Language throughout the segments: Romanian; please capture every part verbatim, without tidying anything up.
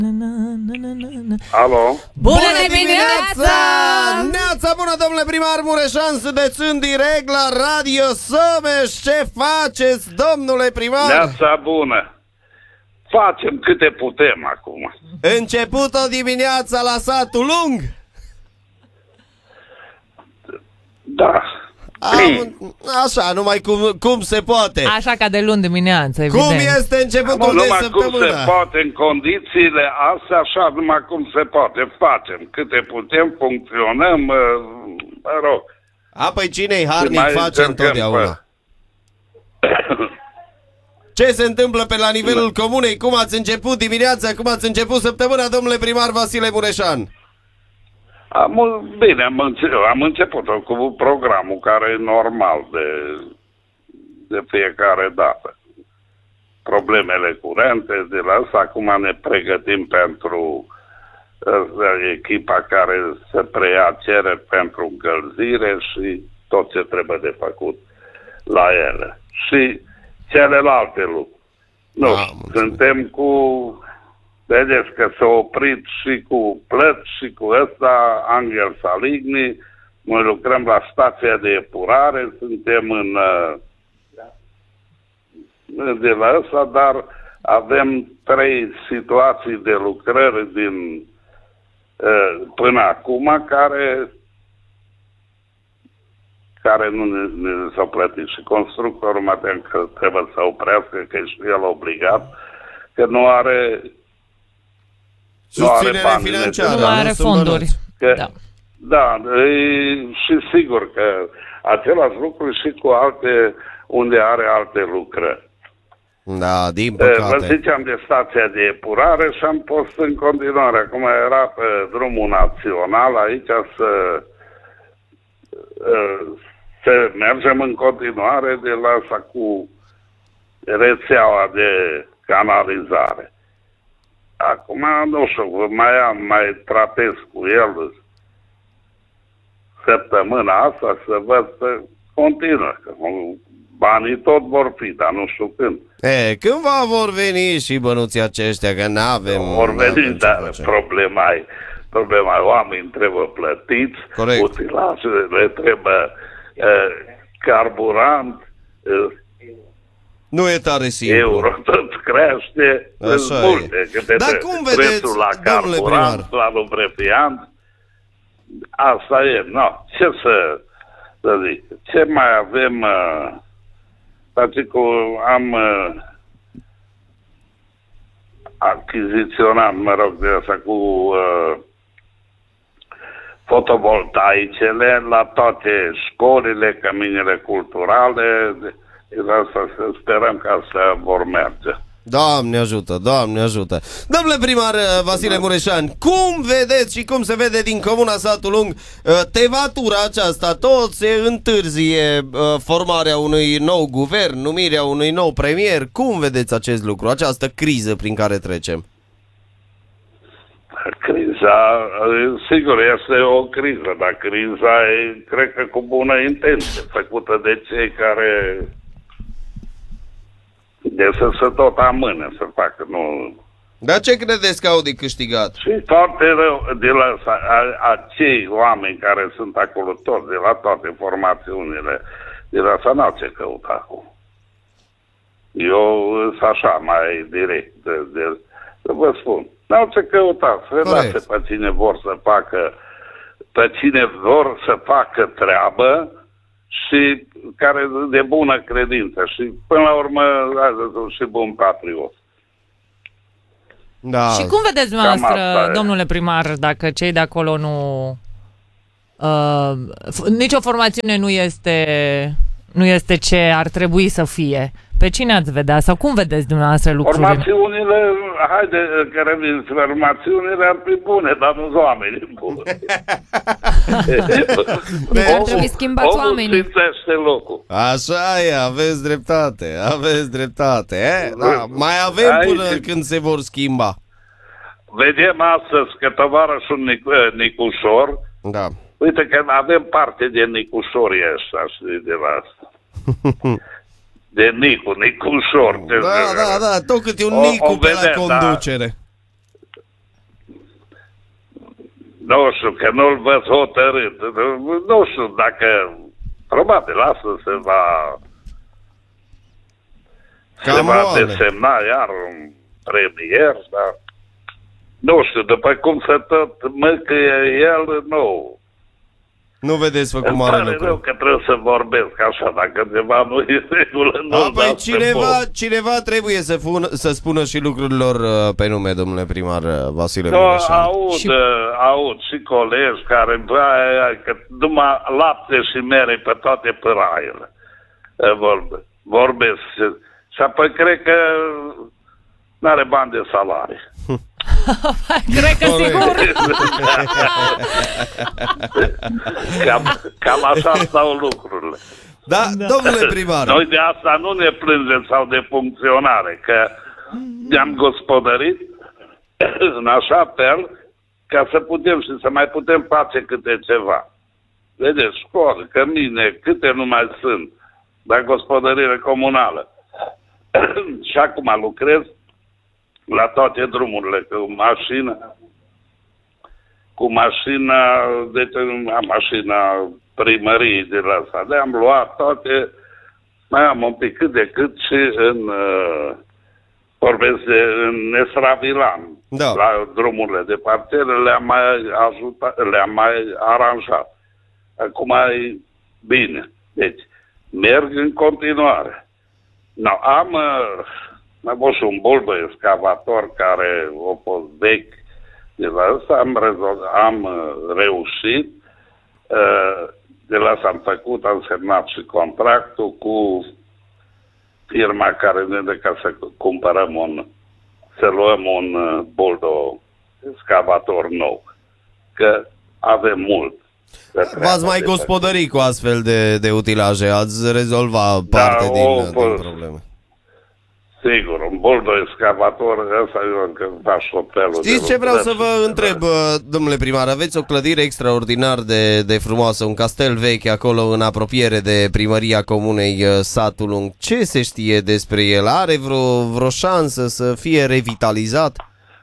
Alo? Bună dimineața! Neața bună, domnule primar Mureșan, sunteți în direct la Radio Someș. Ce faceți, domnule primar? Neața bună! Facem câte putem acum. Început o dimineață la satul lung? Da. Am, așa, numai cum, cum se poate. Așa ca de luni dimineață, evident. Cum este începutul de Numai săptămână? cum se poate în condițiile astea, așa numai cum se poate. Facem câte putem, funcționăm, mă rog. A, păi cine-i harnic mai face încercăm, întotdeauna. Ce se întâmplă pe la nivelul comunei? Cum ați început dimineața? Cum ați început săptămâna, domnule primar Vasile Mureșan? Am, bine, am, înce- am început cu programul care e normal de, de fiecare dată. Problemele curente, de la asta acum ne pregătim pentru uh, echipa care se preia cereri pentru încălzire și tot ce trebuie de făcut la ele. Și celelalte lucruri. Nu, Ah, suntem cu... Vedeți că s-a oprit și cu plăți și cu ăsta, Angel Saligny. Noi lucrăm la stația de epurare, suntem în de la ăsta, dar avem trei situații de lucrări din până acum care care nu ne, ne s-au plătit. Și constructorul mă tem că trebuie să oprească, că e și el obligat, că nu are Susținere nu are financiară. Nu are fonduri. Că, Da. da, e, și sigur că același lucru și cu alte, unde are alte lucrări. Da, din Vă păcate. ziceam de stația de epurare și am fost în continuare. Acum era pe drumul național aici să, să mergem în continuare de la asta cu rețeaua de canalizare. Acum, nu știu, mai am, mai tratez cu el săptămâna asta să văd să continuă. Că banii tot vor fi, dar nu știu când. E, cândva vor veni și bănuții aceștia, că n-avem... Vor veni, n-avem ce dar face. problema e, problema e, oamenii trebuie plătiți, Corect. utilajele trebuie uh, carburant, uh, Nu e tare simplu. euro tot crește, Așa sunt e. multe. Câte Dar de cum vedeți, prețul la domnule carburant, primar? la lubrifiant, asta e, no, ce să, să zic, ce mai avem, uh, face cu, am uh, achiziționat, mă rog, de asta cu uh, fotovoltaicele la toate școlile, căminele culturale, de, de asta să sperăm că astea vor merge. Doamne ajută, Doamne ajută. Domnule primar Vasile Mureșan, cum vedeți și cum se vede din comuna Satul Lung tevatura aceasta? Tot se întârzie formarea unui nou guvern, numirea unui nou premier. Cum vedeți acest lucru, această criză prin care trecem? Criza, sigur, este o criză, dar criza e, cred că cu bună intenție, făcută de cei care de să se tot amâne să facă, nu... Dar ce credeți că au de câștigat? Și foarte rău, de la a, acei oameni care sunt acolo toți, de la toate formațiunile, de la să n-au ce căuta acum. Eu sunt așa, mai direct, de, de, să vă spun. N-au ce căuta, să lase pe cine vor să facă, pe cine vor să facă treabă și care de bună credință și până la urmă și bun patriot. Da. Și cum vedeți dumneavoastră, domnule primar, dacă cei de acolo nu... Uh, f- nicio formațiune nu este, nu este ce ar trebui să fie? Pe cine ați vedea? Sau cum vedeți dumneavoastră lucrurile? Formațiunile, haide, că revin, formațiunile ar fi bune, dar nu oamenii buni. Ar trebui schimbați oamenii. Omul sfințește locul. Așa e, aveți dreptate, aveți dreptate. Eh? Da, mai avem Aici- până când se vor schimba. Vedem astăzi că tovarășul Nic- Nicușor, Da. uite că avem parte de Nicușorii ăștia, știi, de la asta. De Nicu, Nicușor. Da, da, da, tot cât e un O- Nicu o pe la vedem, da. conducere. Nu știu, că nu-l văd hotărât. Nu știu dacă... Probabil asta se va... Cam se va oale. desemna iar un premier, dar... Nu știu, după cum se tot măcăie el, nu... Nu vedeți făcut Îmi mare pare lucru. rău că trebuie să vorbesc așa, dacă ceva nu e regulă, nu A, păi cineva, cineva trebuie să, fun, să spună și lucrurilor uh, pe nume, domnule primar uh, Vasile Nu, Mureșan. aud, Și- și... aud și colegi care bă, că numai lapte și mere pe toate pâraiele vorbe, vorbesc. Și apoi cred că n-are bani de salarii. Cred că Corect. sigur. Cam, cam așa stau lucrurile. Da, domnule primar. Noi de asta nu ne plângem sau de funcționare, că ne-am gospodărit în așa fel ca să putem și să mai putem face câte ceva. Vedeți, școli, cămine, câte nu mai sunt, dar gospodărire comunală. Și acum lucrez la toate drumurile, cu mașină, cu mașina, deci am mașina primăriei de la asta. Le-am luat toate, mai am un pic cât de cât și în, uh, vorbesc de, în Esravilan, Da. la drumurile de partere, le-am mai ajutat, le-am mai aranjat. Acum e bine. Deci, merg în continuare. No, am, uh, am fost și un bulbă excavator care a fost vechi. De la asta am, rezol- am uh, reușit. Uh, de la asta am făcut, am semnat și contractul cu firma care ne dă ca să cumpărăm un, să luăm un uh, buldo excavator nou. Că avem mult. V-ați mai gospodărit cu astfel de, de utilaje, ați rezolvat parte Da, din, o, din fost. probleme. Sigur, un buldo excavator, ăsta eu încă fac șopelul. Știți ce vreau să vă întreb, domnule primar? Aveți o clădire extraordinar de, de frumoasă, un castel vechi acolo în apropiere de primăria comunei Satul Lung. Ce se știe despre el? Are vreo, vreo șansă să fie revitalizat?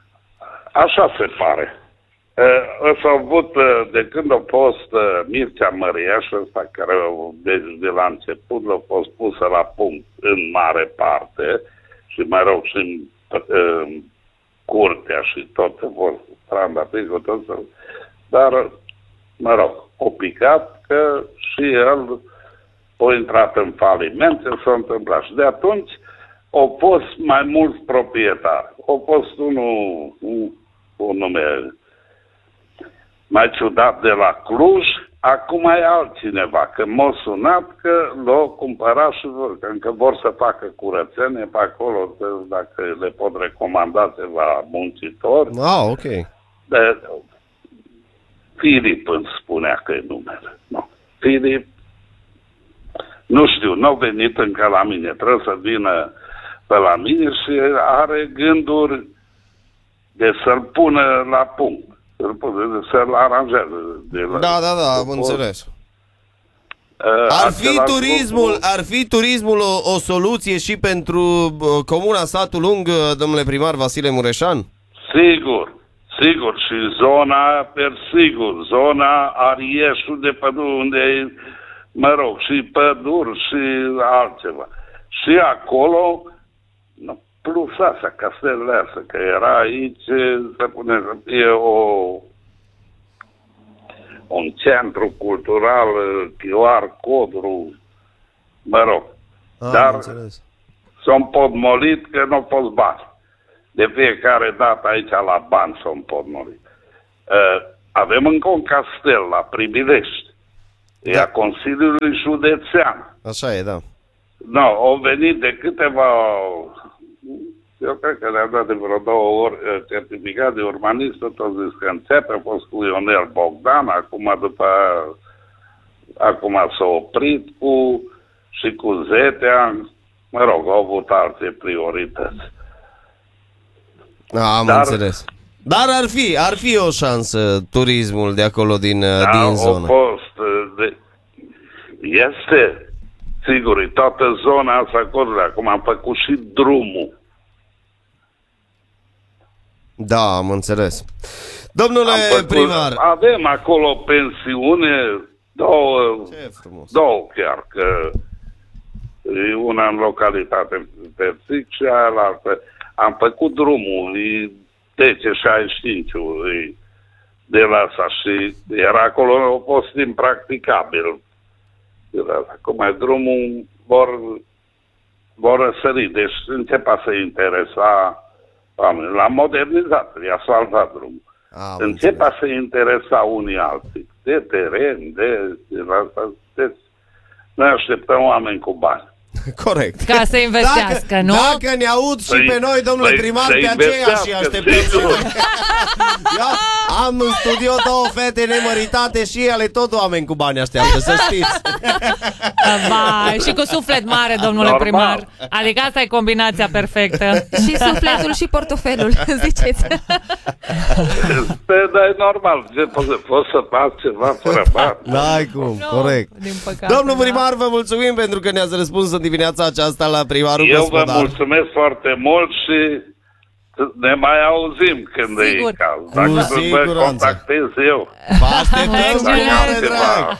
Așa se pare. S-a avut, de când a fost Mircea Măriaș, ăsta care de, de la început a fost pusă la punct în mare parte, și mai rog și în, în curtea și tot vor trandafiri, tot să... Dar, mă rog, o picat că și el a intrat în faliment, ce s-a întâmplat. Și de atunci au fost mai mulți proprietari. Au fost unul, un, un nume mai ciudat de la Cluj, acum e altcineva, că m-a sunat că l-au cumpărat și vor, că încă vor să facă curățenie pe acolo, dacă le pot recomanda ceva muncitori. Ah, ok. De, Filip îmi spunea că e numele. No. Filip, nu știu, nu a venit încă la mine, trebuie să vină pe la mine și are gânduri de să-l pună la punct. Să-l aranjeze. De la, Da, da, da, am de înțeles. Uh, Ar fi același turismul, lucru- ar fi turismul o, o soluție și pentru uh, comuna Satul Lung, uh, domnule primar Vasile Mureșan? Sigur, sigur. Și zona, per sigur, zona Arieșul de păduri, unde e, mă rog, și păduri și altceva. Și acolo, nu, plus asta, castelele astea, că era aici, să punem, să fie o, un centru cultural, Q R Codru, mă rog. Ah, Dar am înțeles. s-a împotmolit că nu poți bani. De fiecare dată aici la bani s-a împotmolit. Uh, avem încă un castel la Pribilești. Da. E a Consiliului Județean. Așa e, da. No, au venit de câteva... Eu cred că le-au dat de vreo două ori uh, certificat de urbanist, tot au zis că înțepe, a fost cu Ionel Bogdan, acum după... Acum s-a oprit cu... și cu Zetea, mă rog, au avut alte priorități. A, am Dar- înțeles. Dar ar fi, ar fi o șansă turismul de acolo din, Da, din au zonă. fost... uh, De... Este, sigur, e toată zona asta acolo. Acum am făcut și drumul. Da, am înțeles. Domnule Am făcut, primar. avem acolo pensiune, două, Ce frumos. două chiar, că e una în localitate Persic și aia la altă. Am făcut drumul, e T C șaizeci și cinci, e de la asta și era acolo a fost impracticabil. Acum e drumul vor, vor răsări, deci începa să interesa oamenii. L-am modernizat, i-a asfaltat drumul. Am Începa înțeles. să interesa unii alții. De teren, de... de asta. Deci, noi așteptăm oameni cu bani. Corect. Ca să investească, dacă, nu? Dacă ne aud și Să-i- pe noi, domnule să-i- primar, să-i de aceea și investească, așteptăm și sigur. noi. Eu am în studio două fete nemăritate și ele tot oameni cu bani așteaptă, să știți. Ba, și cu suflet mare, domnule Normal. primar. Adică asta e combinația perfectă. Și sufletul și portofelul, ziceți. Dar e normal, ce poți, poți să faci ceva fără bani. N-ai cum, Nu, corect. din păcate, Domnul da. primar, vă mulțumim pentru că ne-ați răspuns în dimineața aceasta la primarul Eu vă gospodar. mulțumesc foarte mult și ne mai auzim când Sigur. e caz. Cu Dacă vă siguranță. contactez eu. Vă așteptăm cu Excelent. mare Ceva.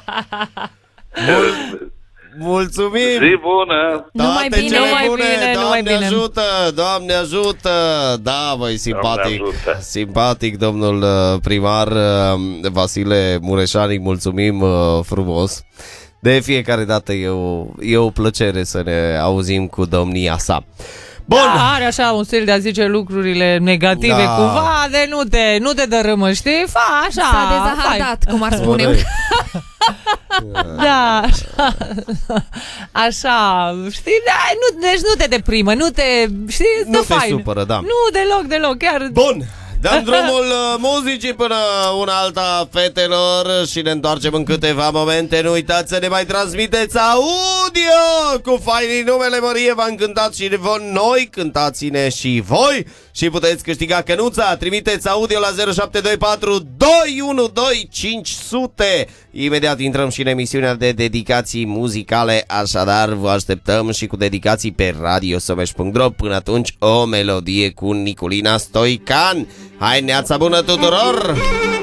drag. Mulțumim! Zi bună! Numai Toate bine, cele numai bune, bine, numai Doamne bine. ajută, Doamne ajută. Da, băi, simpatic. ajută. Simpatic, domnul uh, primar uh, Vasile Mureșanic, mulțumim uh, frumos. De fiecare dată e o, e o plăcere să ne auzim cu domnia sa. Bun. Da, are așa un stil de a zice lucrurile negative, Da. cumva, de nu te, nu te dărâmă, știi? Fa, așa, S-a dezahardat, cum ar spune. Corect. Da, așa, așa, știi, da, nu, deci nu te deprimă, nu te, știi, Nu stă te fain. supără, da. Nu, deloc, deloc, chiar. Bun, dăm drumul uh, muzicii până una alta, fetelor, și ne întoarcem în câteva momente. Nu uitați să ne mai transmiteți audio cu fainii numele Mărie. V-am cântat și voi, noi cântați-ne și voi și puteți câștiga cănuța. Trimiteți audio la zero șapte doi patru doi unu doi cinci zero zero. Imediat intrăm și în emisiunea de dedicații muzicale, așadar vă așteptăm și cu dedicații pe radio someș punct ro. Până atunci, o melodie cu Niculina Stoican. Hai, neața bună tuturor!